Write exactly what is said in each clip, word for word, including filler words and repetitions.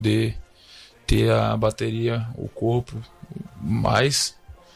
poder ter a bateria, o corpo mais,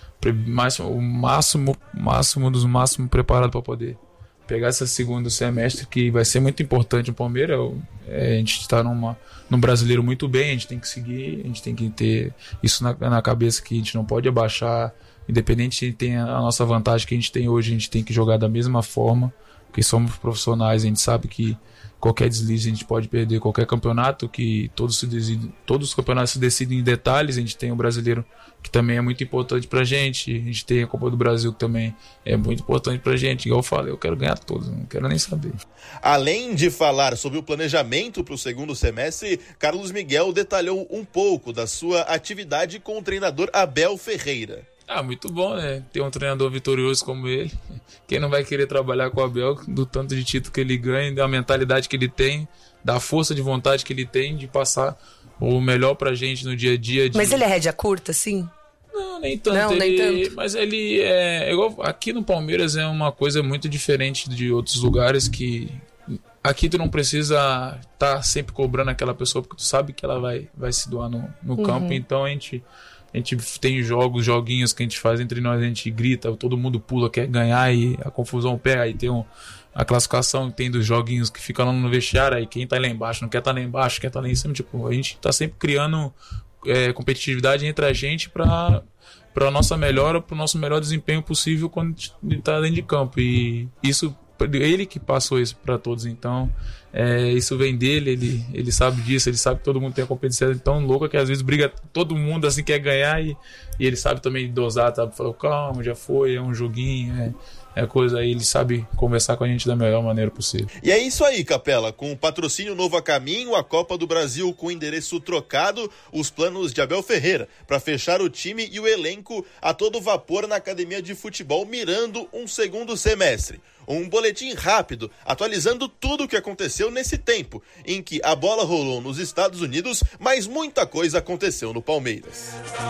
mais o máximo, máximo dos máximos preparado para poder pegar esse segundo semestre, que vai ser muito importante no Palmeiras. É, a gente está numa, num brasileiro muito bem, a gente tem que seguir, a gente tem que ter isso na, na cabeça, que a gente não pode abaixar, independente de ter a nossa vantagem que a gente tem hoje, a gente tem que jogar da mesma forma, porque somos profissionais, a gente sabe que qualquer deslize a gente pode perder qualquer campeonato, que todos, se decidem, todos os campeonatos se decidem em detalhes. A gente tem o brasileiro, que também é muito importante pra gente, a gente tem a Copa do Brasil, que também é muito importante pra gente. Igual eu falei, eu quero ganhar todos, não quero nem saber. Além de falar sobre o planejamento para o segundo semestre, Carlos Miguel detalhou um pouco da sua atividade com o treinador Abel Ferreira. Ah, muito bom, né? Ter um treinador vitorioso como ele. Quem não vai querer trabalhar com o Abel, do tanto de título que ele ganha, da mentalidade que ele tem, da força de vontade que ele tem de passar o melhor pra gente no dia a dia. De... Mas ele é rédea curta, sim? Não, nem tanto. Não, ele... nem tanto. Mas ele é... igual aqui no Palmeiras é uma coisa muito diferente de outros lugares, que aqui tu não precisa estar tá sempre cobrando aquela pessoa, porque tu sabe que ela vai, vai se doar no, no uhum. campo. Então a gente... A gente tem jogos, joguinhos que a gente faz entre nós, a gente grita, todo mundo pula, quer ganhar e a confusão pega. Aí tem um, a classificação, tem dos joguinhos que ficam lá no vestiário, aí quem tá lá embaixo não quer tá lá embaixo, quer tá lá em cima. Tipo, a gente tá sempre criando é, competitividade entre a gente pra, pra nossa melhora, pro nosso melhor desempenho possível quando a gente tá dentro de campo. E isso, ele que passou isso pra todos, então... É, isso vem dele, ele, ele sabe disso, ele sabe que todo mundo tem a competição tão louca que às vezes briga, todo mundo assim quer ganhar, e, e ele sabe também dosar, sabe? Falou, calma, já foi, é um joguinho, é, é coisa aí, ele sabe conversar com a gente da melhor maneira possível. E é isso aí, Capela, com o patrocínio novo a caminho, a Copa do Brasil com endereço trocado, os planos de Abel Ferreira para fechar o time e o elenco a todo vapor na academia de futebol, mirando um segundo semestre. Um boletim rápido, atualizando tudo o que aconteceu nesse tempo, em que a bola rolou nos Estados Unidos, mas muita coisa aconteceu no Palmeiras.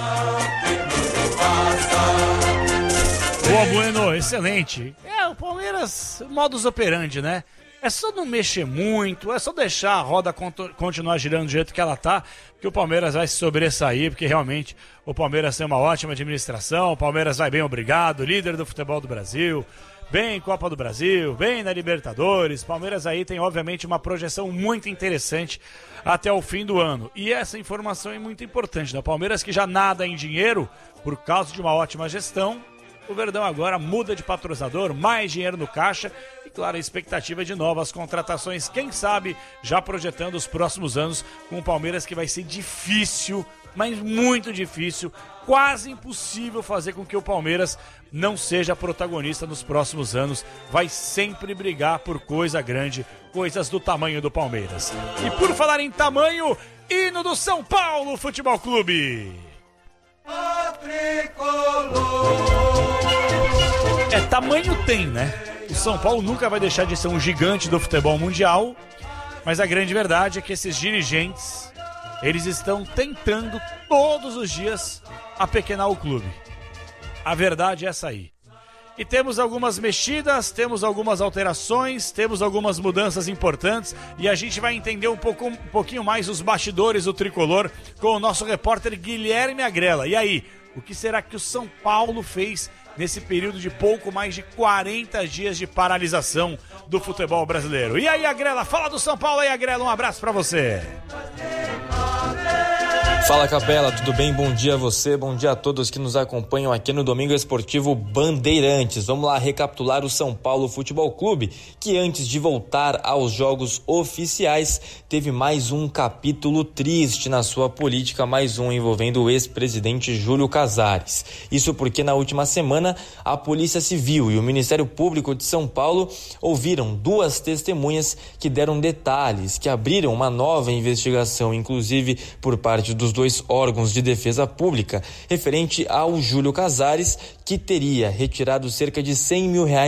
Boa, Bueno, excelente. É, o Palmeiras, modus operandi, né? É só não mexer muito, é só deixar a roda continuar girando do jeito que ela tá, que o Palmeiras vai se sobressair, porque realmente o Palmeiras tem uma ótima administração, o Palmeiras vai bem, obrigado, líder do futebol do Brasil, bem em Copa do Brasil, bem na Libertadores. Palmeiras aí tem obviamente uma projeção muito interessante até o fim do ano. E essa informação é muito importante, né? Palmeiras que já nada em dinheiro por causa de uma ótima gestão. O Verdão agora muda de patrocinador, mais dinheiro no caixa e, claro, a expectativa de novas contratações. Quem sabe já projetando os próximos anos com o Palmeiras, que vai ser difícil, mas muito difícil, quase impossível fazer com que o Palmeiras não seja protagonista nos próximos anos. Vai sempre brigar por coisa grande, coisas do tamanho do Palmeiras. E por falar em tamanho, hino do São Paulo Futebol Clube. É, tamanho tem, né? O São Paulo nunca vai deixar de ser um gigante do futebol mundial, mas a grande verdade é que esses dirigentes, eles estão tentando todos os dias apequenar o clube. A verdade é essa aí. E temos algumas mexidas, temos algumas alterações, temos algumas mudanças importantes e a gente vai entender um, pouco, um pouquinho mais os bastidores do Tricolor com o nosso repórter Guilherme Agrela. E aí, o que será que o São Paulo fez nesse período de pouco mais de quarenta dias de paralisação do futebol brasileiro? E aí, Agrela, fala do São Paulo aí, Agrela, um abraço pra você. Fala, Capela, tudo bem? Bom dia a você, bom dia a todos que nos acompanham aqui no Domingo Esportivo Bandeirantes. Vamos lá recapitular o São Paulo Futebol Clube, que antes de voltar aos jogos oficiais, teve mais um capítulo triste na sua política, mais um envolvendo o ex-presidente Júlio Casares. Isso porque na última semana, a Polícia Civil e o Ministério Público de São Paulo ouviram duas testemunhas que deram detalhes, que abriram uma nova investigação, inclusive por parte dos dois órgãos de defesa pública, referente ao Júlio Casares, que teria retirado cerca de cem mil reais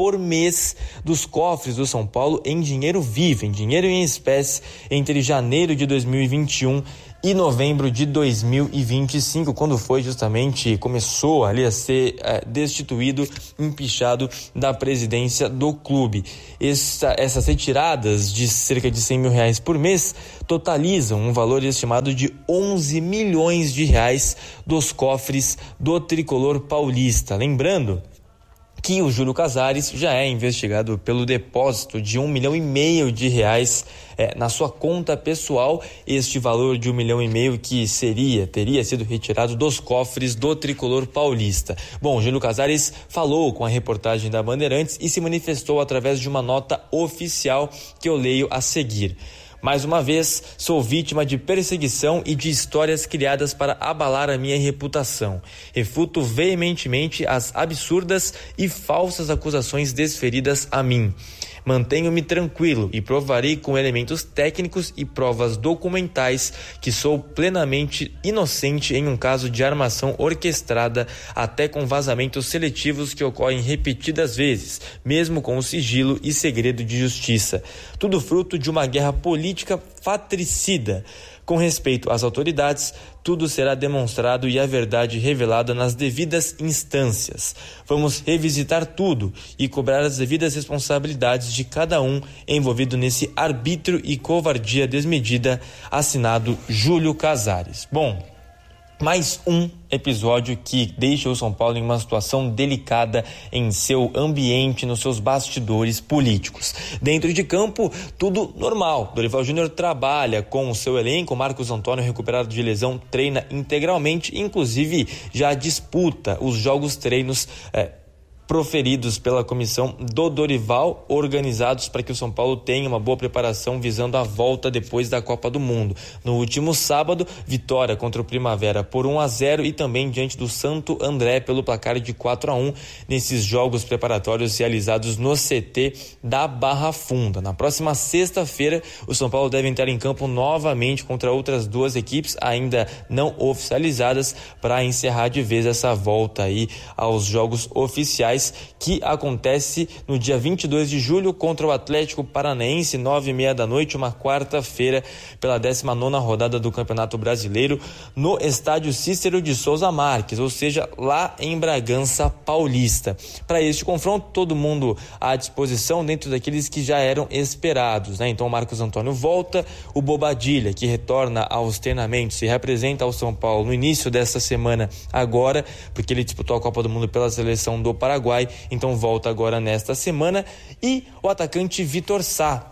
por mês dos cofres do São Paulo em dinheiro vivo, em dinheiro em espécie, entre janeiro de dois mil e vinte e um e novembro de dois mil e vinte e cinco, quando foi justamente, começou ali a ser é, destituído, empichado da presidência do clube. Essa, essas retiradas de cerca de cem mil reais por mês totalizam um valor estimado de onze milhões de reais dos cofres do tricolor paulista. Lembrando que o Júlio Casares já é investigado pelo depósito de um milhão e meio de reais é, na sua conta pessoal. Este valor de um milhão e meio que seria, teria sido retirado dos cofres do tricolor paulista. Bom, Júlio Casares falou com a reportagem da Bandeirantes e se manifestou através de uma nota oficial que eu leio a seguir. Mais uma vez, sou vítima de perseguição e de histórias criadas para abalar a minha reputação. Refuto veementemente as absurdas e falsas acusações desferidas a mim. Mantenho-me tranquilo e provarei com elementos técnicos e provas documentais que sou plenamente inocente em um caso de armação orquestrada, até com vazamentos seletivos que ocorrem repetidas vezes, mesmo com o sigilo e segredo de justiça. Tudo fruto de uma guerra política fratricida. Com respeito às autoridades, tudo será demonstrado e a verdade revelada nas devidas instâncias. Vamos revisitar tudo e cobrar as devidas responsabilidades de cada um envolvido nesse arbítrio e covardia desmedida. Assinado Júlio Casares. Bom, mais um episódio que deixa o São Paulo em uma situação delicada em seu ambiente, nos seus bastidores políticos. Dentro de campo, tudo normal. Dorival Júnior trabalha com o seu elenco. Marcos Antônio, recuperado de lesão, treina integralmente, inclusive já disputa os jogos treinos é, proferidos pela comissão do Dorival, organizados para que o São Paulo tenha uma boa preparação visando a volta depois da Copa do Mundo. No último sábado, vitória contra o Primavera por um a zero e também diante do Santo André pelo placar de quatro a um nesses jogos preparatórios realizados no C T da Barra Funda. Na próxima sexta-feira, o São Paulo deve entrar em campo novamente contra outras duas equipes ainda não oficializadas para encerrar de vez essa volta aí aos jogos oficiais, que acontece no dia vinte e dois de julho contra o Atlético Paranaense, nove e meia da noite, uma quarta-feira, pela décima nona rodada do Campeonato Brasileiro, no estádio Cícero de Souza Marques, ou seja, lá em Bragança Paulista. Para este confronto, todo mundo à disposição dentro daqueles que já eram esperados, né? Então o Marcos Antônio volta, o Bobadilha, que retorna aos treinamentos, se representa ao São Paulo no início dessa semana agora, porque ele disputou a Copa do Mundo pela seleção do Paraguai, então volta agora nesta semana. E o atacante Vitor Sá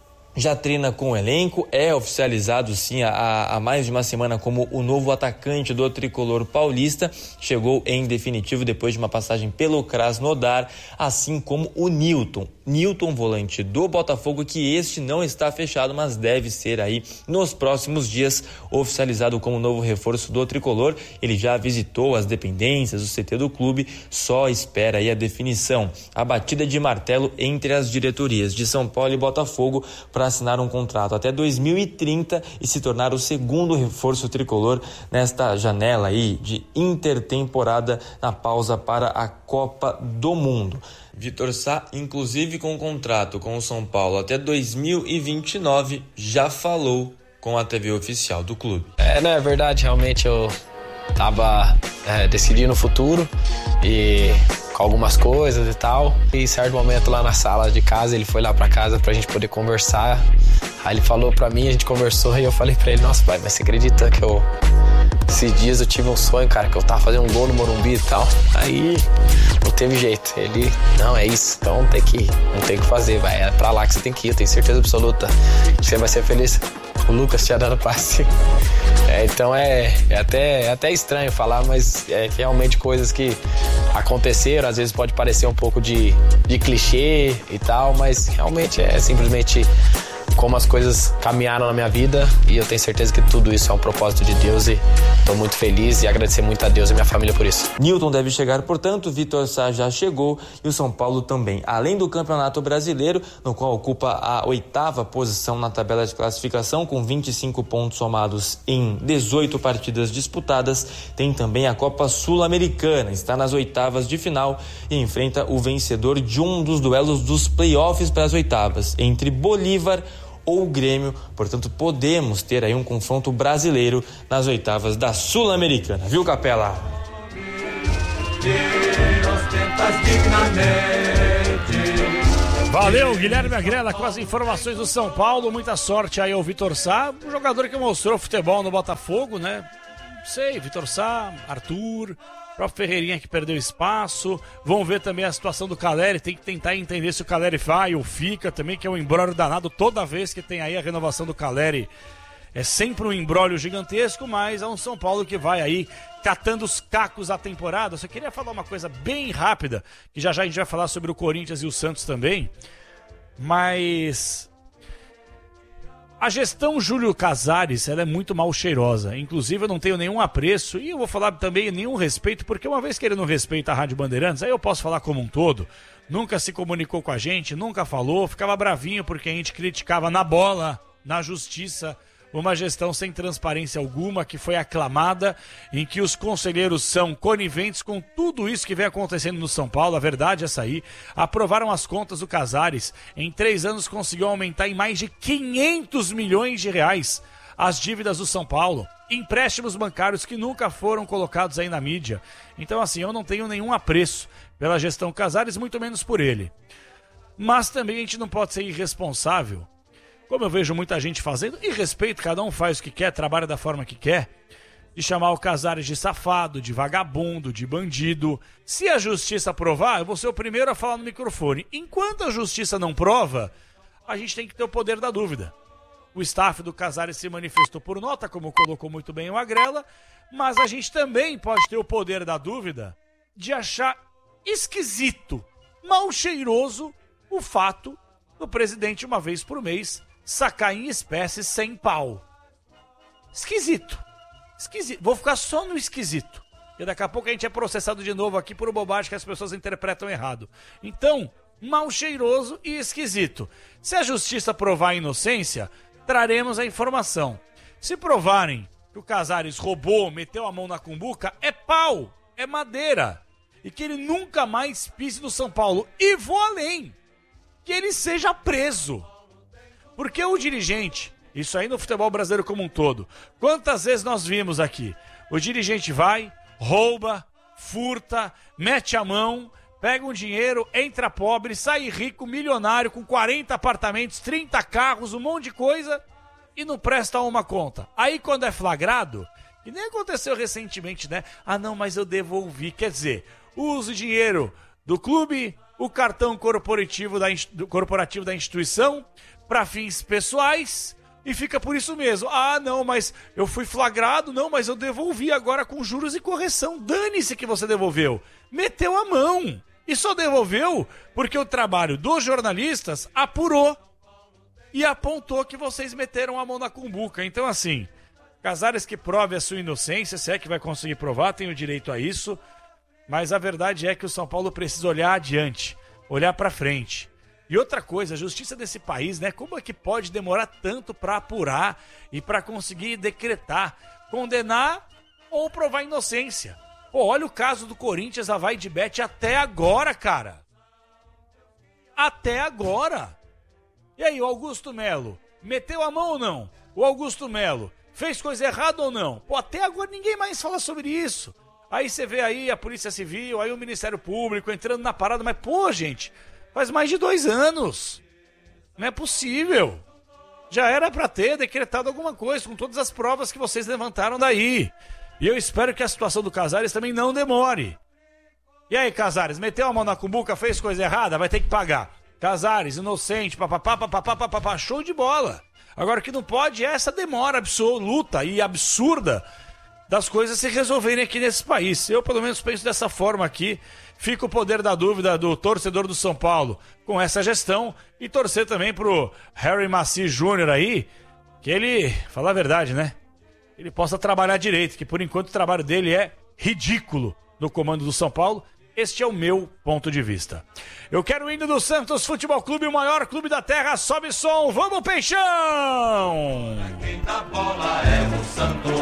já treina com o elenco, é oficializado sim há, há mais de uma semana como o novo atacante do tricolor paulista, chegou em definitivo depois de uma passagem pelo Krasnodar, assim como o Nilton. Nilton, volante do Botafogo, que este não está fechado, mas deve ser aí nos próximos dias oficializado como novo reforço do tricolor. Ele já visitou as dependências, o C T do clube, só espera aí a definição, a batida de martelo entre as diretorias de São Paulo e Botafogo para assinar um contrato até dois mil e trinta e se tornar o segundo reforço tricolor nesta janela aí de intertemporada na pausa para a Copa do Mundo. Vitor Sá, inclusive com um contrato com o São Paulo até dois mil e vinte e nove, já falou com a T V oficial do clube. É, não é verdade, realmente eu tava é, decidindo o futuro e com algumas coisas e tal, e em certo momento lá na sala de casa, ele foi lá pra casa pra gente poder conversar. Aí ele falou pra mim, a gente conversou e eu falei pra ele: nossa pai, mas você acredita que eu esses dias eu tive um sonho, cara, que eu tava fazendo um gol no Morumbi e tal. Aí não teve jeito. Ele, não, é isso, então tem que ir, não tem o que fazer, vai, é pra lá que você tem que ir, eu tenho certeza absoluta que você vai ser feliz. O Lucas tinha dado passe. É, então é, é, até, é até estranho falar, mas é realmente coisas que aconteceram. Às vezes pode parecer um pouco de, de clichê e tal, mas realmente é simplesmente como as coisas caminharam na minha vida, e eu tenho certeza que tudo isso é um propósito de Deus, e estou muito feliz e agradecer muito a Deus e minha família por isso. Newton deve chegar, portanto, Vitor Sá já chegou e o São Paulo também. Além do Campeonato Brasileiro, no qual ocupa a oitava posição na tabela de classificação, com vinte e cinco pontos somados em dezoito partidas disputadas, tem também a Copa Sul-Americana, está nas oitavas de final e enfrenta o vencedor de um dos duelos dos playoffs para as oitavas, entre Bolívar ou o Grêmio. Portanto, podemos ter aí um confronto brasileiro nas oitavas da Sul-Americana, viu, Capela? Valeu, Guilherme Agrela, com as informações do São Paulo. Muita sorte aí ao Vitor Sá, um jogador que mostrou futebol no Botafogo, né? Não sei, Vitor Sá, Arthur, o próprio Ferreirinha que perdeu espaço. Vamos ver também a situação do Caleri. Tem que tentar entender se o Caleri vai ou fica também, que é um imbróglio danado toda vez que tem aí a renovação do Caleri. É sempre um imbróglio gigantesco, mas é um São Paulo que vai aí catando os cacos da temporada. Eu só queria falar uma coisa bem rápida, que já já a gente vai falar sobre o Corinthians e o Santos também, mas a gestão Júlio Casares, ela é muito mal cheirosa. Inclusive eu não tenho nenhum apreço e eu vou falar também nenhum respeito, porque uma vez que ele não respeita a Rádio Bandeirantes, aí eu posso falar como um todo. Nunca se comunicou com a gente, nunca falou, ficava bravinho porque a gente criticava na bola, na justiça, uma gestão sem transparência alguma, que foi aclamada, em que os conselheiros são coniventes com tudo isso que vem acontecendo no São Paulo. A verdade é essa aí. Aprovaram as contas do Casares. Em três anos conseguiu aumentar em mais de quinhentos milhões de reais as dívidas do São Paulo. Empréstimos bancários que nunca foram colocados aí na mídia. Então, assim, eu não tenho nenhum apreço pela gestão Casares, muito menos por ele. Mas também a gente não pode ser irresponsável, como eu vejo muita gente fazendo, e respeito, cada um faz o que quer, trabalha da forma que quer, de chamar o Casares de safado, de vagabundo, de bandido. Se a justiça provar, eu vou ser o primeiro a falar no microfone. Enquanto a justiça não prova, a gente tem que ter o poder da dúvida. O staff do Casares se manifestou por nota, como colocou muito bem o Agrela, mas a gente também pode ter o poder da dúvida de achar esquisito, mal cheiroso, o fato do presidente, uma vez por mês, sacar em espécie sem pau. Esquisito. Esquisito. Vou ficar só no esquisito. Porque daqui a pouco a gente é processado de novo aqui por bobagem que as pessoas interpretam errado. Então, mal cheiroso e esquisito. Se a justiça provar a inocência, traremos a informação. Se provarem que o Casares roubou, meteu a mão na cumbuca, é pau, é madeira. E que ele nunca mais pise no São Paulo. E vou além. Que ele seja preso. Porque o dirigente, isso aí no futebol brasileiro como um todo, quantas vezes nós vimos aqui, o dirigente vai, rouba, furta, mete a mão, pega um dinheiro, entra pobre, sai rico, milionário, com quarenta apartamentos, trinta carros, um monte de coisa, e não presta uma conta. Aí quando é flagrado, e nem aconteceu recentemente, né? Ah não, mas eu devolvi, quer dizer, usa o dinheiro do clube, o cartão corporativo da, do corporativo da instituição, para fins pessoais, e fica por isso mesmo. Ah, não, mas eu fui flagrado, não, mas eu devolvi agora com juros e correção. Dane-se que você devolveu. Meteu a mão. E só devolveu porque o trabalho dos jornalistas apurou e apontou que vocês meteram a mão na cumbuca. Então, assim, Casares que prove a sua inocência, se é que vai conseguir provar, tem o direito a isso, mas a verdade é que o São Paulo precisa olhar adiante, olhar para frente. E outra coisa, a justiça desse país, né? Como é que pode demorar tanto para apurar e para conseguir decretar, condenar ou provar inocência? Pô, olha o caso do Corinthians, a vai de bet até agora, cara. Até agora. E aí, o Augusto Melo, meteu a mão ou não? O Augusto Melo fez coisa errada ou não? Pô, até agora ninguém mais fala sobre isso. Aí você vê aí a Polícia Civil, aí o Ministério Público entrando na parada, mas pô, gente... Faz mais de dois anos. Não é possível. Já era para ter decretado alguma coisa com todas as provas que vocês levantaram daí. E eu espero que a situação do Casares também não demore. E aí, Casares, meteu a mão na cumbuca, fez coisa errada, vai ter que pagar. Casares, inocente, papapá, papapá, papapá, show de bola. Agora o que não pode é essa demora absoluta e absurda das coisas se resolverem aqui nesse país. Eu, pelo menos, penso dessa forma aqui. Fica o poder da dúvida do torcedor do São Paulo com essa gestão e torcer também pro Harry Maci Júnior aí, que ele, falar a verdade, né? Ele possa trabalhar direito, que por enquanto o trabalho dele é ridículo no comando do São Paulo. Este é o meu ponto de vista. Eu quero o hino do Santos Futebol Clube, o maior clube da terra. Sobe som, vamos Peixão! Quem dá bola é o Santos.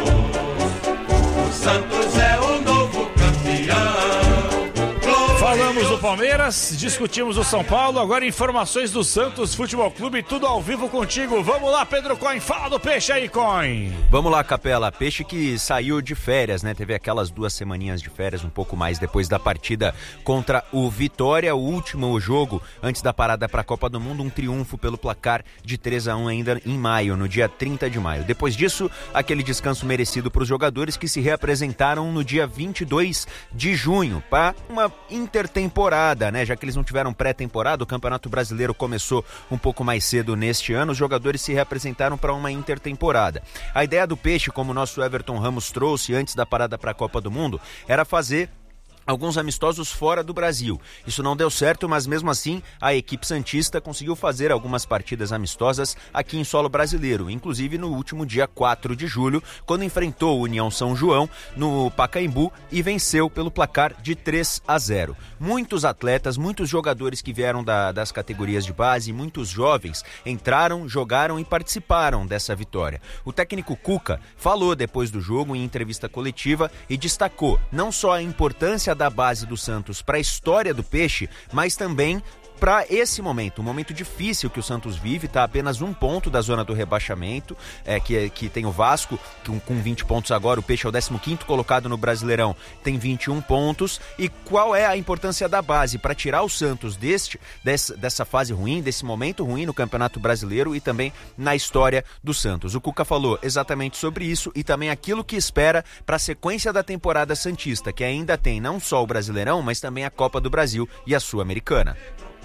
O Santos é o novo campeão. Falamos do Palmeiras, discutimos o São Paulo, agora informações do Santos Futebol Clube, tudo ao vivo contigo. Vamos lá, Pedro Coin, fala do Peixe aí, Coin. Vamos lá, Capela. Peixe que saiu de férias, né? Teve aquelas duas semaninhas de férias, um pouco mais depois da partida contra o Vitória, o último jogo antes da parada para a Copa do Mundo, um triunfo pelo placar de três a um ainda em maio, no dia trinta de maio. Depois disso, aquele descanso merecido para os jogadores que se reapresentaram no dia vinte e dois de junho, para uma intertemporada, né? Já que eles não tiveram pré-temporada, o Campeonato Brasileiro começou um pouco mais cedo neste ano, os jogadores se reapresentaram para uma intertemporada. A ideia do Peixe, como o nosso Everton Ramos trouxe antes da parada para a Copa do Mundo, era fazer alguns amistosos fora do Brasil. Isso não deu certo, mas mesmo assim a equipe santista conseguiu fazer algumas partidas amistosas aqui em solo brasileiro, inclusive no último dia quatro de julho, quando enfrentou o União São João no Pacaembu e venceu pelo placar de três a zero. Muitos atletas, muitos jogadores que vieram da, das categorias de base, muitos jovens entraram, jogaram e participaram dessa vitória. O técnico Cuca falou depois do jogo em entrevista coletiva e destacou não só a importância da base do Santos para a história do Peixe, mas também para esse momento, um momento difícil que o Santos vive, está apenas um ponto da zona do rebaixamento, é, que, que tem o Vasco, que, com vinte pontos agora, o Peixe é o décimo quinto colocado no Brasileirão, tem vinte e um pontos, e qual é a importância da base para tirar o Santos deste, dessa, dessa fase ruim, desse momento ruim no Campeonato Brasileiro e também na história do Santos. O Cuca falou exatamente sobre isso e também aquilo que espera para a sequência da temporada santista, que ainda tem não só o Brasileirão, mas também a Copa do Brasil e a Sul-Americana.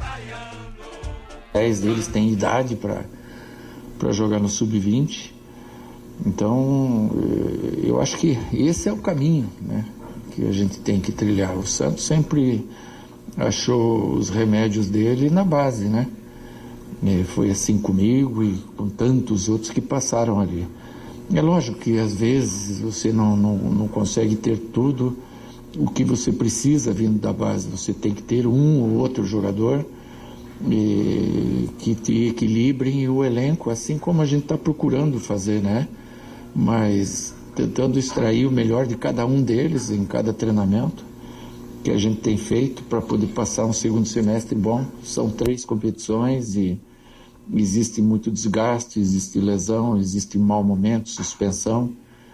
dez deles têm idade para jogar no sub vinte, então eu acho que esse é o caminho, né, que a gente tem que trilhar. O Santos sempre achou os remédios dele na base, né? E foi assim comigo e com tantos outros que passaram ali. É lógico que às vezes você não, não, não consegue ter tudo o que você precisa vindo da base. Você tem que ter um ou outro jogador e, que te equilibrem o elenco, assim como a gente está procurando fazer, né? Mas tentando extrair o melhor de cada um deles em cada treinamento que a gente tem feito para poder passar um segundo semestre bom. São três competições e existe muito desgaste, existe lesão, existe mau momento, suspensão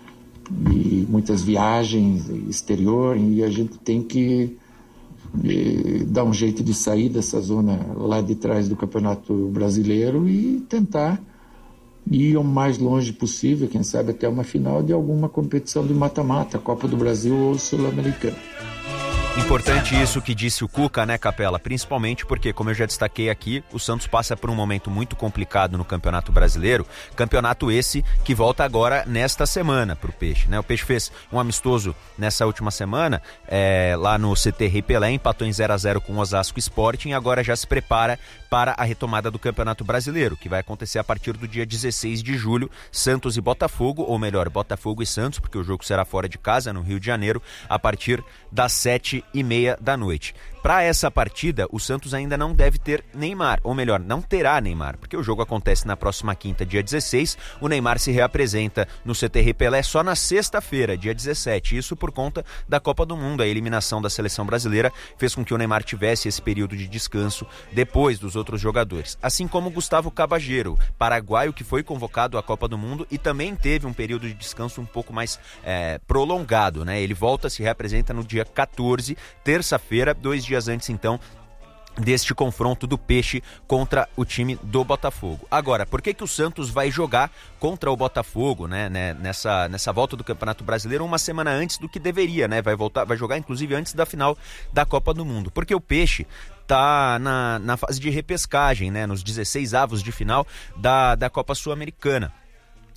e muitas viagens exterior, e a gente tem que eh, dar um jeito de sair dessa zona lá de trás do Campeonato Brasileiro e tentar ir o mais longe possível, quem sabe até uma final de alguma competição de mata-mata, Copa do Brasil ou Sul-Americana. Importante isso que disse o Cuca, né, Capela? Principalmente porque, como eu já destaquei aqui, o Santos passa por um momento muito complicado no Campeonato Brasileiro. Campeonato esse que volta agora nesta semana para o Peixe, né? O Peixe fez um amistoso nessa última semana, é, lá no C T Rei Pelé, empatou em zero a zero com o Osasco Sporting e agora já se prepara para a retomada do Campeonato Brasileiro, que vai acontecer a partir do dia dezesseis de julho, Santos e Botafogo, ou melhor, Botafogo e Santos, porque o jogo será fora de casa, no Rio de Janeiro, a partir das sete e meia da noite. Para essa partida, o Santos ainda não deve ter Neymar, ou melhor, não terá Neymar, porque o jogo acontece na próxima quinta, dia dezesseis, o Neymar se reapresenta no C T Rei Pelé só na sexta-feira, dia dezessete, isso por conta da Copa do Mundo. A eliminação da seleção brasileira fez com que o Neymar tivesse esse período de descanso depois dos outros jogadores, assim como Gustavo Cabageiro, paraguaio, que foi convocado à Copa do Mundo e também teve um período de descanso um pouco mais é, prolongado, né? Ele volta, se reapresenta no dia quatorze, terça-feira, dois dias antes então deste confronto do Peixe contra o time do Botafogo. Agora, por que que o Santos vai jogar contra o Botafogo, né, né, nessa, nessa volta do Campeonato Brasileiro uma semana antes do que deveria, né? Vai voltar, vai jogar inclusive antes da final da Copa do Mundo, porque o Peixe tá na, na fase de repescagem, né, nos dezesseis avos de final da, da Copa Sul-Americana.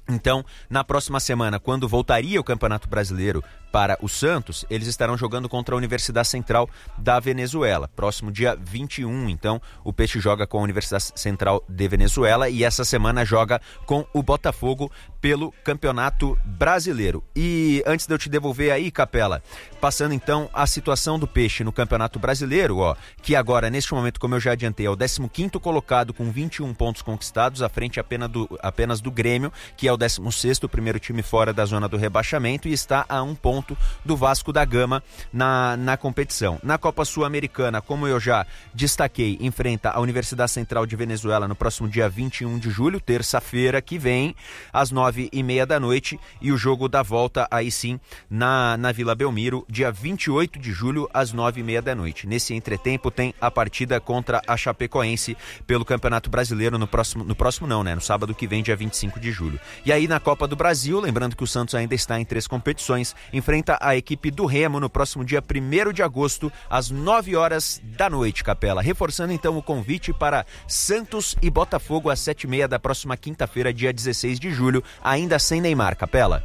Então, na próxima semana, quando voltaria o Campeonato Brasileiro para o Santos, eles estarão jogando contra a Universidade Central da Venezuela, próximo dia vinte e um. Então, o Peixe joga com a Universidade Central de Venezuela e essa semana joga com o Botafogo pelo Campeonato Brasileiro. E antes de eu te devolver aí, Capela, passando então a situação do Peixe no Campeonato Brasileiro, ó, que agora, neste momento, como eu já adiantei, é o décimo quinto colocado com vinte e um pontos conquistados, à frente apenas do, apenas do Grêmio, que é o décimo sexto, o primeiro time fora da zona do rebaixamento, e está a um ponto do Vasco da Gama na, na competição. Na Copa Sul-Americana, como eu já destaquei, enfrenta a Universidade Central de Venezuela no próximo dia vinte e um de julho, terça-feira que vem, às nove e meia da noite, e o jogo da volta aí sim na, na Vila Belmiro, dia vinte e oito de julho, às nove e meia da noite. Nesse entretempo tem a partida contra a Chapecoense pelo Campeonato Brasileiro no próximo, no próximo não, né? No sábado que vem, dia vinte e cinco de julho. E aí na Copa do Brasil, lembrando que o Santos ainda está em três competições, enfrenta a equipe do Remo no próximo dia primeiro de agosto, às nove horas da noite, Capela. Reforçando então o convite para Santos e Botafogo às sete e meia da próxima quinta-feira, dia dezesseis de julho, ainda sem Neymar, Capela.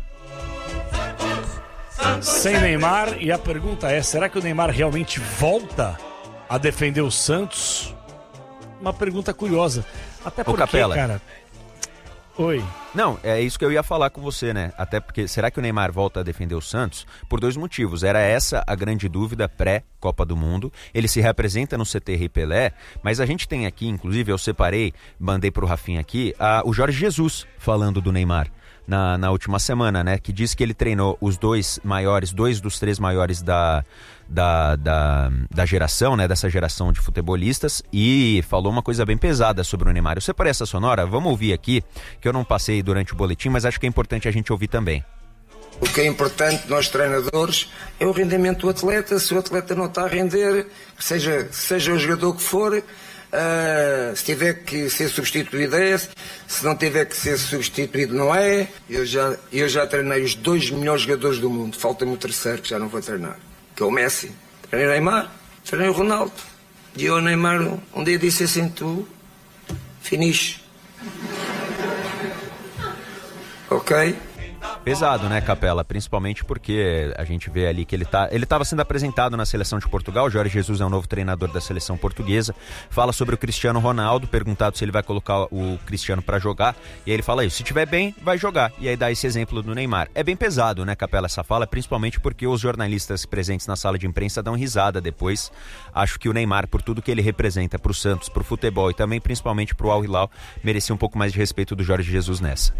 Sem Neymar, e a pergunta é, será que o Neymar realmente volta a defender o Santos? Uma pergunta curiosa. Até porque, Capela, cara... Oi. Não, é isso que eu ia falar com você, né? Até porque, será que o Neymar volta a defender o Santos? Por dois motivos. Era essa a grande dúvida pré-Copa do Mundo. Ele se representa no C T Rei Pelé, mas a gente tem aqui, inclusive, eu separei, mandei pro Rafinha aqui, a, o Jorge Jesus falando do Neymar. Na, na última semana, né? Que disse que ele treinou os dois maiores, dois dos três maiores da, da, da, da geração, né? Dessa geração de futebolistas, e falou uma coisa bem pesada sobre o Neymar. Eu separei essa sonora, vamos ouvir aqui, que eu não passei durante o boletim, mas acho que é importante a gente ouvir também. O que é importante nós treinadores é o rendimento do atleta. Se o atleta não está a render, seja, seja o jogador que for, Uh, se tiver que ser substituído é, se não tiver que ser substituído não é. Eu já, eu já treinei os dois melhores jogadores do mundo, falta-me o terceiro que já não vou treinar, que é o Messi. Treinei o Neymar, treinei o Ronaldo, e eu, o Neymar, um dia disse assim: tu finish. Ok? Pesado, né, Capela? Principalmente porque a gente vê ali que ele tá, ele estava sendo apresentado na seleção de Portugal. O Jorge Jesus é o novo treinador da seleção portuguesa. Fala sobre o Cristiano Ronaldo, perguntado se ele vai colocar o Cristiano para jogar. E aí ele fala isso: se tiver bem, vai jogar. E aí dá esse exemplo do Neymar. É bem pesado, né, Capela, essa fala, principalmente porque os jornalistas presentes na sala de imprensa dão risada depois. Acho que o Neymar, por tudo que ele representa pro Santos, pro futebol e também principalmente pro Al Hilal, merecia um pouco mais de respeito do Jorge Jesus nessa.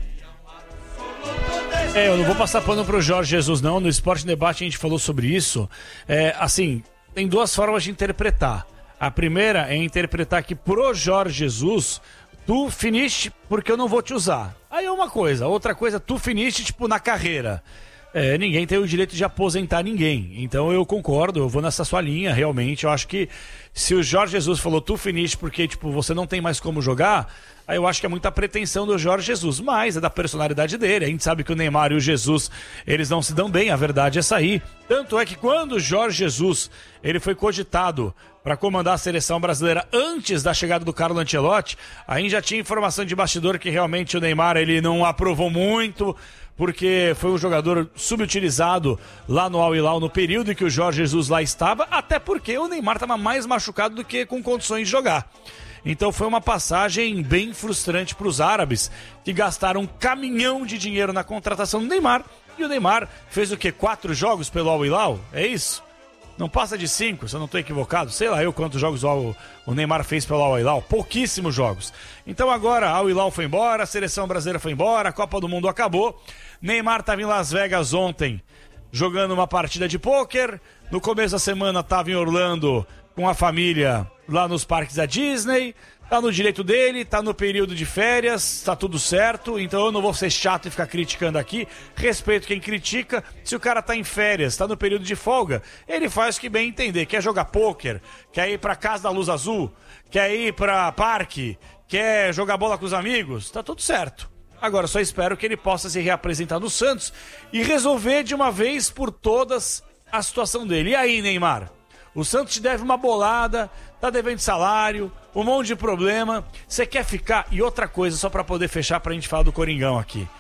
É, eu não vou passar pano pro Jorge Jesus, não. No Esporte Debate a gente falou sobre isso. É, assim, tem duas formas de interpretar. A primeira é interpretar que pro Jorge Jesus, tu finiste porque eu não vou te usar. Aí é uma coisa. Outra coisa, tu finiste, tipo, na carreira. É, ninguém tem o direito de aposentar ninguém. Então eu concordo, eu vou nessa sua linha, realmente. Eu acho que se o Jorge Jesus falou tu finiste porque, tipo, você não tem mais como jogar, aí eu acho que é muita pretensão do Jorge Jesus, mas é da personalidade dele. A gente sabe que o Neymar e o Jesus, eles não se dão bem, a verdade é essa aí. Tanto é que quando o Jorge Jesus, ele foi cogitado para comandar a seleção brasileira antes da chegada do Carlo Ancelotti, a gente já tinha informação de bastidor que realmente o Neymar, ele não aprovou muito, porque foi um jogador subutilizado lá no Al Hilal no período em que o Jorge Jesus lá estava, até porque o Neymar estava mais machucado do que com condições de jogar. Então foi uma passagem bem frustrante para os árabes, que gastaram um caminhão de dinheiro na contratação do Neymar, e o Neymar fez o quê? Quatro jogos pelo Al Hilal? É isso? Não passa de cinco, se eu não estou equivocado. Sei lá eu quantos jogos o, o Neymar fez pelo Al Hilal. Pouquíssimos jogos. Então agora Al Hilal foi embora, a seleção brasileira foi embora, a Copa do Mundo acabou. Neymar estava em Las Vegas ontem, jogando uma partida de pôquer. No começo da semana estava em Orlando com a família lá nos parques da Disney. Tá no direito dele, tá no período de férias, tá tudo certo, então eu não vou ser chato e ficar criticando aqui. Respeito quem critica. Se o cara tá em férias, tá no período de folga, ele faz o que bem entender. Quer jogar pôquer, quer ir pra Casa da Luz Azul, quer ir pra parque, quer jogar bola com os amigos, tá tudo certo. Agora só espero que ele possa se reapresentar no Santos e resolver de uma vez por todas a situação dele. E aí, Neymar? O Santos te deve uma bolada, tá devendo salário, um monte de problema. Você quer ficar? E outra coisa, só pra poder fechar, pra gente falar do Coringão aqui.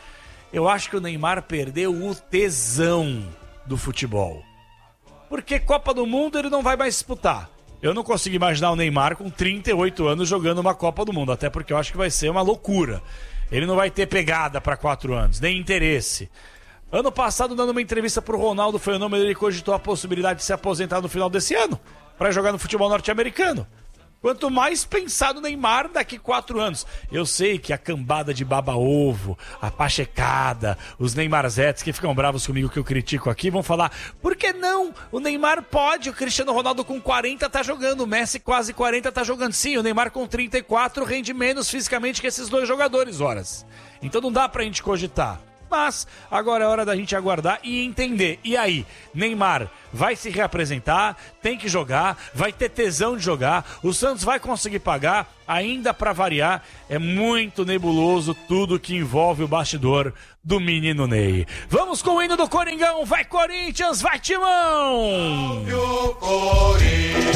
eu acho que o Neymar perdeu o tesão do futebol. Porque Copa do Mundo ele não vai mais disputar. Eu não consigo imaginar o Neymar com trinta e oito anos jogando uma Copa do Mundo, até porque eu acho que vai ser uma loucura. Ele não vai ter pegada para quatro anos, nem interesse. Ano passado, dando uma entrevista pro Ronaldo Fenômeno, ele cogitou a possibilidade de se aposentar no final desse ano para jogar no futebol norte-americano. Quanto mais pensar no Neymar daqui quatro anos. Eu sei que a cambada de baba-ovo, a pachecada, os Neymarzetes que ficam bravos comigo que eu critico aqui, vão falar, por que não? O Neymar pode, o Cristiano Ronaldo com quarenta tá jogando, o Messi quase quarenta tá jogando. Sim, o Neymar com trinta e quatro rende menos fisicamente que esses dois jogadores, horas. Então não dá pra gente cogitar. Mas agora é hora da gente aguardar e entender. E aí, Neymar vai se reapresentar, tem que jogar, vai ter tesão de jogar, o Santos vai conseguir pagar, ainda para variar, é muito nebuloso tudo que envolve o bastidor do menino Ney. Vamos com o hino do Coringão, vai Corinthians, vai Timão! O Corinthians,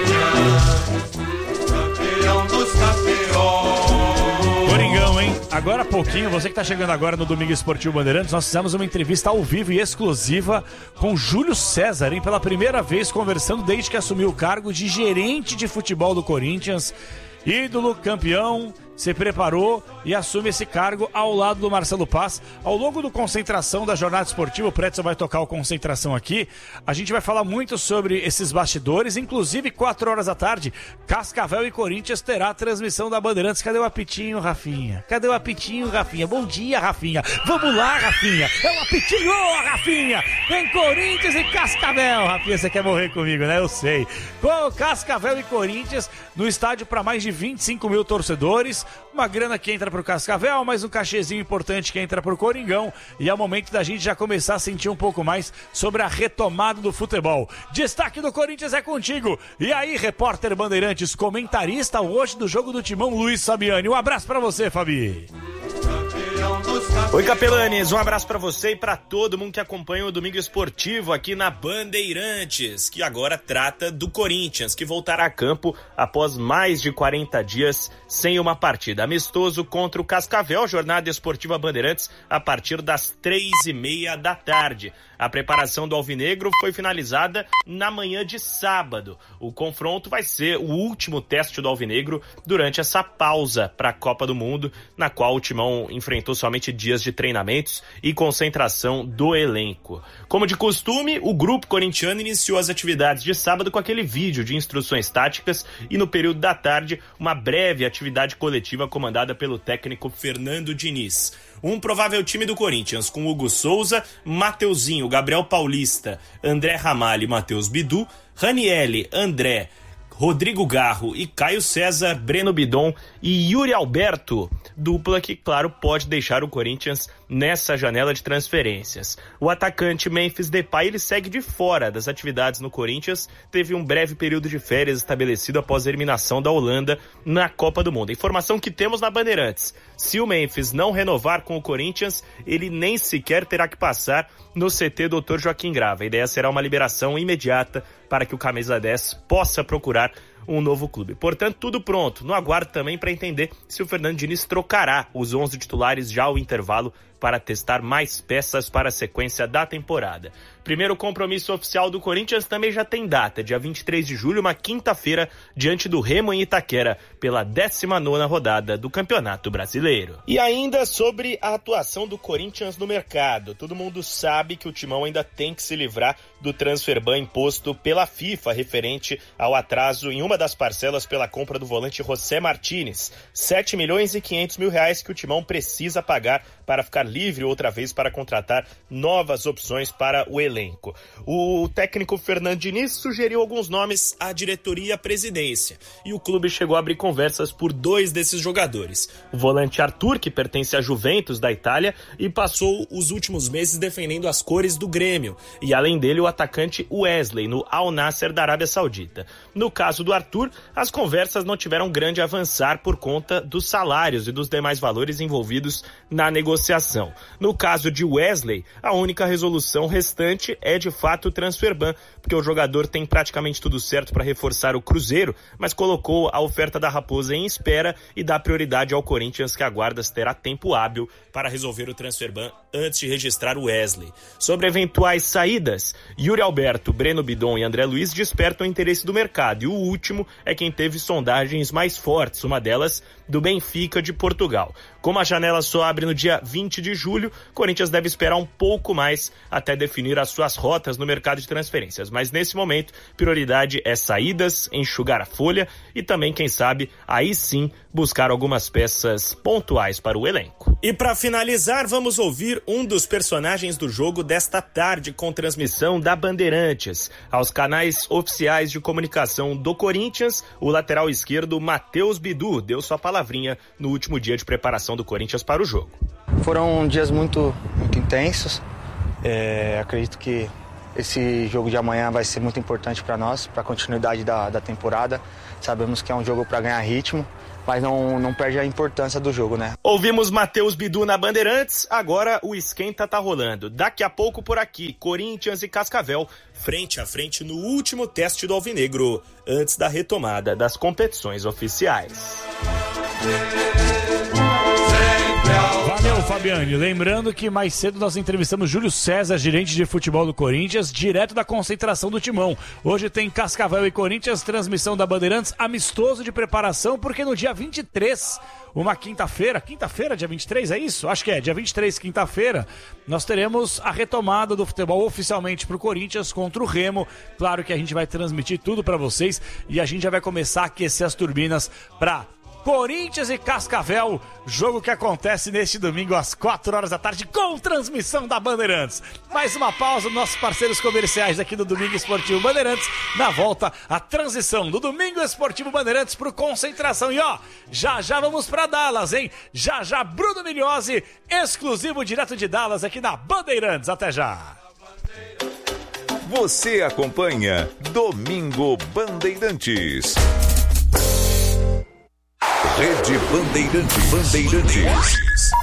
campeão dos campeões. Coringão, hein? Agora há pouquinho, você que tá chegando agora no Domingo Esportivo Bandeirantes, nós fizemos uma entrevista ao vivo e exclusiva com Júlio César, hein? Pela primeira vez conversando desde que assumiu o cargo de gerente de futebol do Corinthians. Ídolo, campeão, se preparou e assume esse cargo ao lado do Marcelo Paz. Ao longo do Concentração da Jornada Esportiva, o Pretzel vai tocar o Concentração aqui. A gente vai falar muito sobre esses bastidores, inclusive quatro horas da tarde, Cascavel e Corinthians terá a transmissão da Bandeirantes. Cadê o apitinho, Rafinha? Cadê o apitinho, Rafinha? Bom dia, Rafinha. Vamos lá, Rafinha. É o apitinho, Rafinha. Tem Corinthians e Cascavel. Rafinha, você quer morrer comigo, né? Eu sei. Com Cascavel e Corinthians no estádio para mais de vinte e cinco mil torcedores. Uma grana que entra pro Cascavel, mais um cachezinho importante que entra pro Coringão. E é o momento da gente já começar a sentir um pouco mais sobre a retomada do futebol. Destaque do Corinthians é contigo. E aí, repórter Bandeirantes, comentarista hoje do jogo do Timão, Luiz Sabiani. Um abraço pra você, Fabi. Oi, Capelanes, um abraço pra você e pra todo mundo que acompanha o Domingo Esportivo aqui na Bandeirantes, que agora trata do Corinthians, que voltará a campo após mais de quarenta dias sem uma partida. Amistoso contra o Cascavel, Jornada Esportiva Bandeirantes, a partir das três e meia da tarde. A preparação do Alvinegro foi finalizada na manhã de sábado. O confronto vai ser o último teste do Alvinegro durante essa pausa para a Copa do Mundo, na qual o Timão enfrentou somente dias de treinamentos e concentração do elenco. Como de costume, o grupo corintiano iniciou as atividades de sábado com aquele vídeo de instruções táticas e no período da tarde, uma breve atividade coletiva comandada pelo técnico Fernando Diniz. Um provável time do Corinthians com Hugo Souza, Mateuzinho, Gabriel Paulista, André Ramalho e Matheus Bidu, Ranielli, André, Rodrigo Garro e Caio César, Breno Bidon e Yuri Alberto, dupla que, claro, pode deixar o Corinthians nessa janela de transferências. O atacante Memphis Depay, ele segue de fora das atividades no Corinthians, teve um breve período de férias estabelecido após a eliminação da Holanda na Copa do Mundo. A informação que temos na Bandeirantes: se o Memphis não renovar com o Corinthians, ele nem sequer terá que passar no C T doutor Joaquim Grava. A ideia será uma liberação imediata para que o camisa dez possa procurar um novo clube. Portanto, tudo pronto. No aguardo também para entender se o Fernando Diniz trocará os onze titulares já ao intervalo para testar mais peças para a sequência da temporada. Primeiro compromisso oficial do Corinthians também já tem data, dia vinte e três de julho, uma quinta-feira, diante do Remo em Itaquera, pela décima nona rodada do Campeonato Brasileiro. E ainda sobre a atuação do Corinthians no mercado. Todo mundo sabe que o Timão ainda tem que se livrar do transfer ban imposto pela FIFA referente ao atraso em uma das parcelas pela compra do volante José Martínez. sete milhões e quinhentos mil reais que o Timão precisa pagar para ficar livre outra vez para contratar novas opções para o elenco. O técnico Fernando Diniz sugeriu alguns nomes à diretoria e à presidência, e o clube chegou a abrir conversas por dois desses jogadores. O volante Arthur, que pertence à Juventus da Itália e passou os últimos meses defendendo as cores do Grêmio, e além dele o atacante Wesley, no Al Nassr da Arábia Saudita. No caso do Arthur, as conversas não tiveram grande avançar por conta dos salários e dos demais valores envolvidos na negociação. situação. No caso de Wesley, a única resolução restante é de fato o transfer ban, porque o jogador tem praticamente tudo certo para reforçar o Cruzeiro, mas colocou a oferta da Raposa em espera e dá prioridade ao Corinthians, que aguarda se terá tempo hábil para resolver o transfer ban antes de registrar o Wesley. Sobre eventuais saídas, Yuri Alberto, Breno Bidon e André Luiz despertam o interesse do mercado, e o último é quem teve sondagens mais fortes, uma delas do Benfica de Portugal. Como a janela só abre no dia vinte de julho, Corinthians deve esperar um pouco mais até definir as suas rotas no mercado de transferências. Mas nesse momento, prioridade é saídas, enxugar a folha e também, quem sabe, aí sim, buscar algumas peças pontuais para o elenco. E para finalizar, vamos ouvir um dos personagens do jogo desta tarde com transmissão da Bandeirantes. Aos canais oficiais de comunicação do Corinthians, o lateral esquerdo Matheus Bidu deu sua palavrinha no último dia de preparação do Corinthians para o jogo. Foram dias muito, muito intensos. É, acredito que esse jogo de amanhã vai ser muito importante para nós, para a continuidade da, da temporada. Sabemos que é um jogo para ganhar ritmo, mas não, não perde a importância do jogo, né? Ouvimos Matheus Bidu na Bandeirantes, agora o esquenta tá rolando. Daqui a pouco por aqui, Corinthians e Cascavel, frente a frente no último teste do Alvinegro, antes da retomada das competições oficiais. Valeu, Fabiane. Lembrando que mais cedo nós entrevistamos Júlio César, gerente de futebol do Corinthians, direto da concentração do Timão. Hoje tem Cascavel e Corinthians, transmissão da Bandeirantes, amistoso de preparação, porque no dia vinte e três, uma quinta-feira, quinta-feira, dia vinte e três, é isso? Acho que é, dia vinte e três, quinta-feira, nós teremos a retomada do futebol oficialmente pro Corinthians contra o Remo. Claro que a gente vai transmitir tudo para vocês e a gente já vai começar a aquecer as turbinas para Corinthians e Cascavel, jogo que acontece neste domingo às quatro horas da tarde, com transmissão da Bandeirantes. Mais uma pausa, nossos parceiros comerciais aqui do Domingo Esportivo Bandeirantes. Na volta, a transição do Domingo Esportivo Bandeirantes pro Concentração. E ó, já já vamos pra Dallas, hein? Já já, Bruno Migliozzi, exclusivo direto de Dallas aqui na Bandeirantes. Até já! Você acompanha Domingo Bandeirantes. Rede Bandeirantes. Bandeirantes.